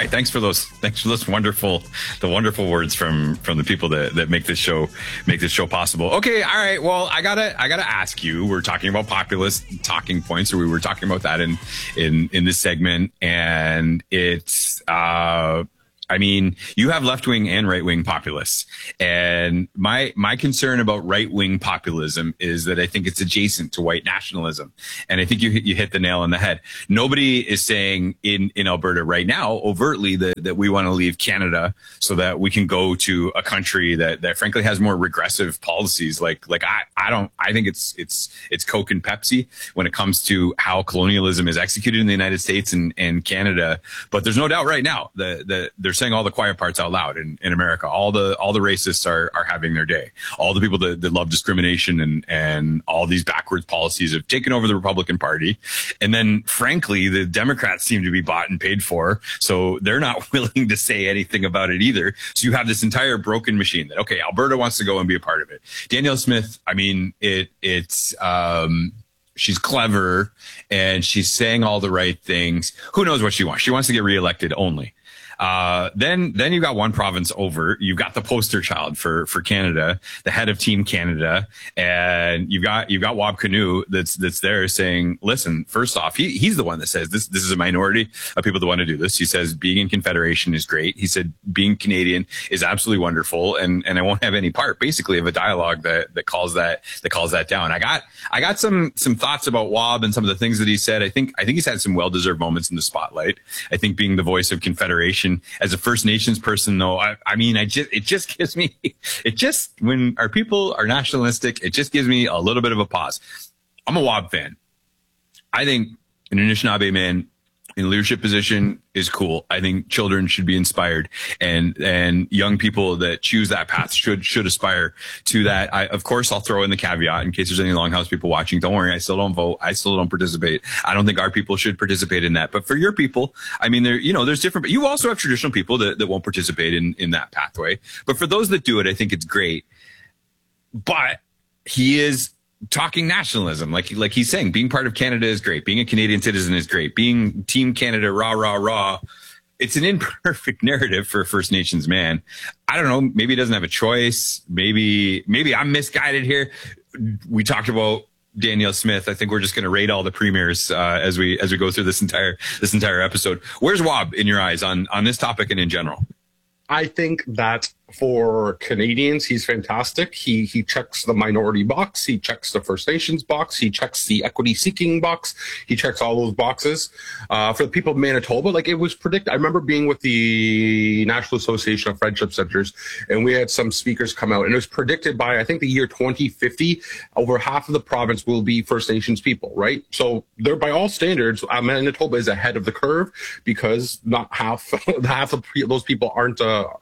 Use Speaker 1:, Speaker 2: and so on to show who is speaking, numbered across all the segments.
Speaker 1: right. Thanks for those wonderful words from the people that make this show possible. Okay. All right. Well, I gotta ask you, we're talking about populist talking points, or we were talking about that in this segment, and it's, I mean, you have left-wing and right-wing populists. And my concern about right-wing populism is that I think it's adjacent to white nationalism. And I think you hit the nail on the head. Nobody is saying in Alberta right now overtly that we want to leave Canada so that we can go to a country that frankly has more regressive policies. I think it's Coke and Pepsi when it comes to how colonialism is executed in the United States and Canada. But there's no doubt right now that they're saying all the quiet parts out loud in America. All the racists are having their day. All the people that love discrimination and all these backwards policies have taken over the Republican Party. And then frankly, the Democrats seem to be bought and paid for. So they're not willing to say anything about it either. So you have this entire broken machine that, okay, Alberta wants to go and be a part of it. Danielle Smith, I mean, she's clever and she's saying all the right things. Who knows what she wants? She wants to get reelected only. Then you got one province over. You've got the poster child for Canada, the head of Team Canada, and you've got Wab Kinew that's there saying, listen, first off, he's the one that says this is a minority of people that want to do this. He says being in Confederation is great. He said being Canadian is absolutely wonderful, and I won't have any part basically of a dialogue that calls that down. I got some thoughts about Wab and some of the things that he said. I think he's had some well-deserved moments in the spotlight. I think being the voice of Confederation as a First Nations person, though, when our people are nationalistic, it just gives me a little bit of a pause. I'm a Wab fan. I think an Anishinaabe man in a leadership position is cool. I think children should be inspired, and young people that choose that path should aspire to that. Of course, I'll throw in the caveat in case there's any Longhouse people watching. Don't worry, I still don't vote. I still don't participate. I don't think our people should participate in that. But for your people, I mean, there's different. But you also have traditional people that won't participate in that pathway. But for those that do it, I think it's great. But he is talking nationalism, like he's saying, being part of Canada is great. Being a Canadian citizen is great. Being Team Canada, rah, rah, rah. It's an imperfect narrative for a First Nations man. I don't know. Maybe he doesn't have a choice. Maybe I'm misguided here. We talked about Danielle Smith. I think we're just going to rate all the premiers as we go through this entire episode. Where's Wab in your eyes on this topic and in general?
Speaker 2: I think that for Canadians, he's fantastic. He checks the minority box. He checks the First Nations box. He checks the equity seeking box. He checks all those boxes. For the people of Manitoba, like it was predicted. I remember being with the National Association of Friendship Centers, and we had some speakers come out, and it was predicted by, I think, the year 2050, over half of the province will be First Nations people, right? So they're, by all standards, Manitoba is ahead of the curve because not half of those people aren't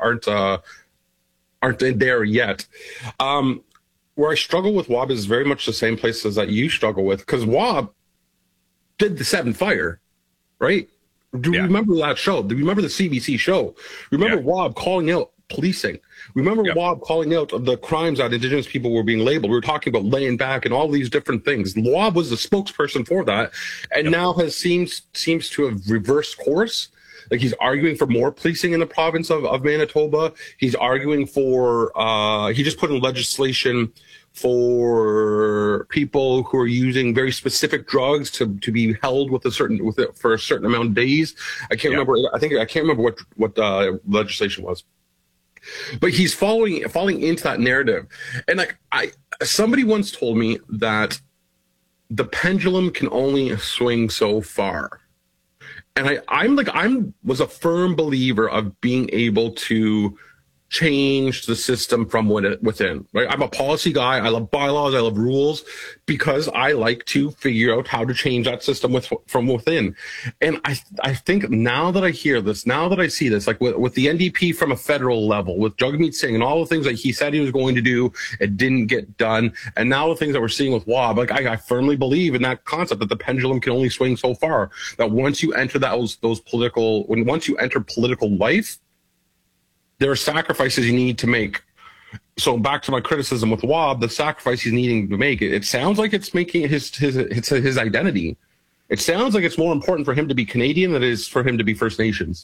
Speaker 2: there yet. Where I struggle with Wab is very much the same places that you struggle with, because Wab did the Seven Fire, right? Do you remember that show? Do you remember the CBC show? Remember Wab calling out policing? Remember Wab calling out the crimes that Indigenous people were being labeled? We were talking about laying back and all these different things. Wab was the spokesperson for that, and now seems to have reversed course. Like, he's arguing for more policing in the province of Manitoba. He's arguing for, he just put in legislation for people who are using very specific drugs to be held for a certain amount of days. I can't remember. I can't remember what legislation was. But he's falling into that narrative. And like, somebody once told me that the pendulum can only swing so far. And I was a firm believer of being able to change the system from within, right? I'm a policy guy. I love bylaws. I love rules because I like to figure out how to change that system from within. And I think now that I hear this, now that I see this, like with the NDP from a federal level, with Jagmeet Singh and all the things that he said he was going to do, it didn't get done. And now the things that we're seeing with Wab, like I firmly believe in that concept that the pendulum can only swing so far. That once you enter once you enter political life, there are sacrifices you need to make. So back to my criticism with Wab, the sacrifice he's needing to make, it sounds like it's making his identity. It sounds like it's more important for him to be Canadian than it is for him to be First Nations.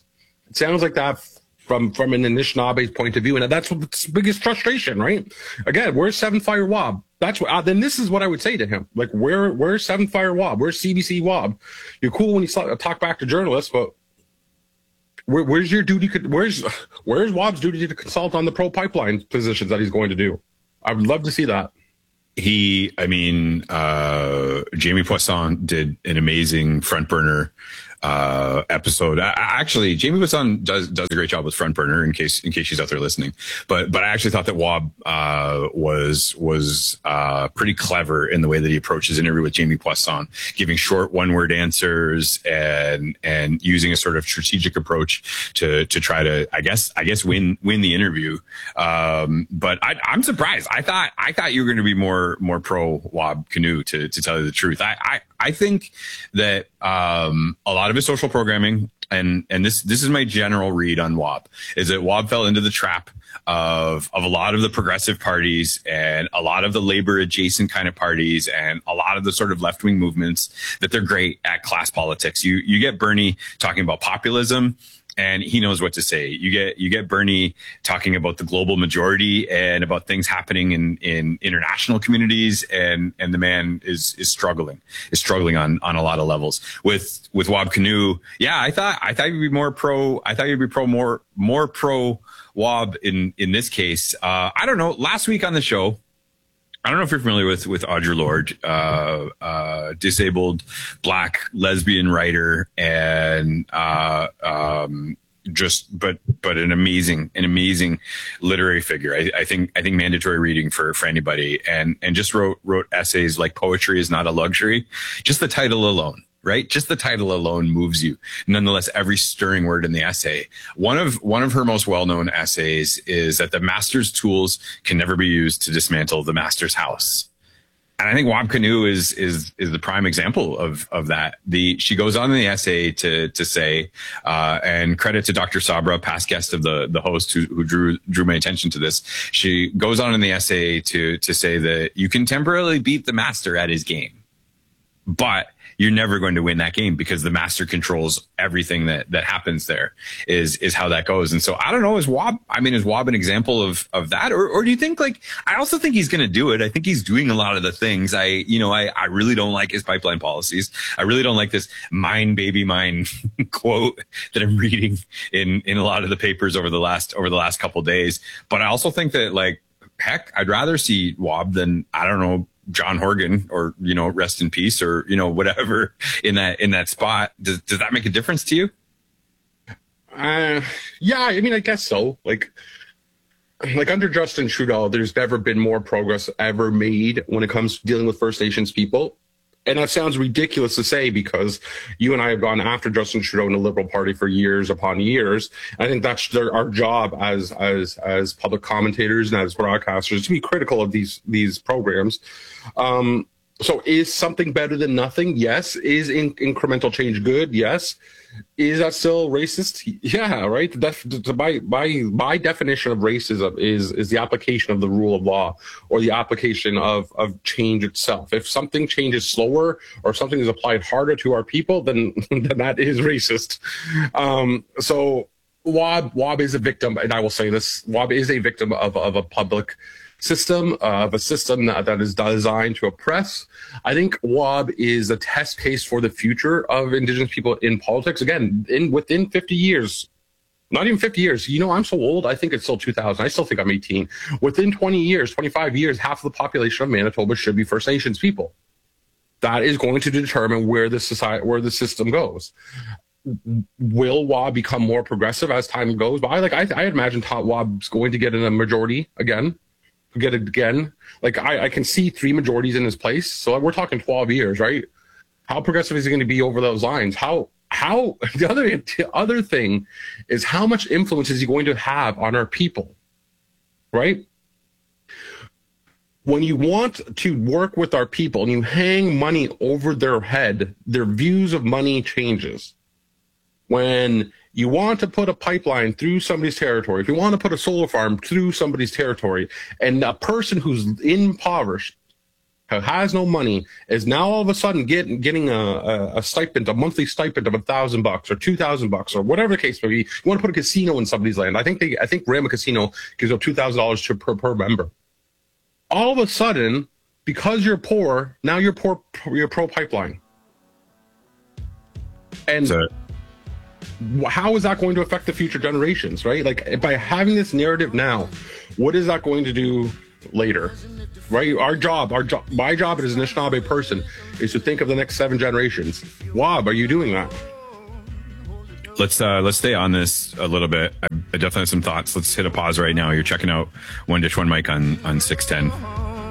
Speaker 2: It sounds like that from an Anishinaabe's point of view, and that's what's the biggest frustration, right? Again, where's Seven Fire Wob? That's what. Then this is what I would say to him: like, where's Seven Fire Wob? Where's CBC Wob? You're cool when you talk back to journalists, but where's your duty? Where's Wob's duty to consult on the pro pipeline positions that he's going to do? I would love to see that.
Speaker 1: Jamie Poisson did an amazing front burner episode. Actually, Jamie Poisson does a great job with front burner in case she's out there listening. But I actually thought that Wob was pretty clever in the way that he approached his interview with Jamie Poisson, giving short one-word answers and using a sort of strategic approach to try to I guess win the interview. But I'm surprised. I thought you were going to be more pro Wob Kinew, to tell you the truth. I think that a lot of his social programming, and this is my general read on Wob, is that Wob fell into the trap of a lot of the progressive parties and a lot of the labor adjacent kind of parties and a lot of the sort of left wing movements, that they're great at class politics. You get Bernie talking about populism, and he knows what to say. You get Bernie talking about the global majority and about things happening in international communities, and the man is struggling on a lot of levels. With Wob Kinew, yeah, I thought you'd be more pro. I thought you'd be more pro Wob in this case. I don't know. Last week on the show, I don't know if you're familiar with Audre Lorde, disabled Black lesbian writer, and but an amazing literary figure. I think mandatory reading for anybody, and just wrote essays like Poetry is Not a Luxury. Just the title alone. Right? Just the title alone moves you. Nonetheless, every stirring word in the essay. One of her most well-known essays is that the master's tools can never be used to dismantle the master's house. And I think Wob Kinew is the prime example of that. She goes on in the essay to say, and credit to Dr. Sabra, past guest of the host who drew my attention to this. She goes on in the essay to say that you can temporarily beat the master at his game, but you're never going to win that game because the master controls everything that happens there, is how that goes. And so I don't know, is Wob an example of that? Or do you think, like, I also think he's going to do it. I think he's doing a lot of the things. I really don't like his pipeline policies. I really don't like this mine, baby, mine quote that I'm reading in a lot of the papers over the last couple of days. But I also think that, like, heck, I'd rather see Wob than, I don't know, John Horgan, or, rest in peace, or, whatever in that spot. Does that make a difference to you?
Speaker 2: Yeah, I mean, I guess so. Like under Justin Trudeau, there's never been more progress ever made when it comes to dealing with First Nations people. And that sounds ridiculous to say, because you and I have gone after Justin Trudeau and the Liberal Party for years upon years. I think that's our job as public commentators and as broadcasters, to be critical of these programs. So is something better than nothing? Yes. Is incremental change good? Yes. Is that still racist? Yeah, right. By definition of racism is the application of the rule of law, or the application of change itself. If something changes slower, or something is applied harder to our people, then that is racist. So Wob is a victim, and I will say this: Wob is a victim of a public system, of a system that is designed to oppress. I think Wob is a test case for the future of Indigenous people in politics. Again, within 50 years, not even 50 years. I'm so old, I think it's still 2000. I still think I'm 18. Within 20 years, 25 years, half of the population of Manitoba should be First Nations people. That is going to determine where the system goes. Will Wob become more progressive as time goes by? Like, I imagine Wob's going to get in a majority again. Like, I can see 3 majorities in his place. So we're talking 12 years, right? How progressive is he going to be over those lines? How the other thing is, how much influence is he going to have on our people, right? When you want to work with our people and you hang money over their head, their views of money changes. When you want to put a pipeline through somebody's territory, if you want to put a solar farm through somebody's territory, and a person who's impoverished who has no money is now all of a sudden getting a stipend, a monthly stipend of $1,000 or $2,000 or whatever the case may be. You want to put a casino in somebody's land. I think Rama Casino gives out $2,000 per member. All of a sudden, because you're poor, now you're pro pipeline. And how is that going to affect the future generations, right? Like, by having this narrative now, what is that going to do later, right? My job as an Anishinaabe person is to think of the next 7 generations. Wob, are you doing that?
Speaker 1: Let's stay on this a little bit. I definitely have some thoughts. Let's hit a pause right now. You're checking out One Dish, One Mic on 610.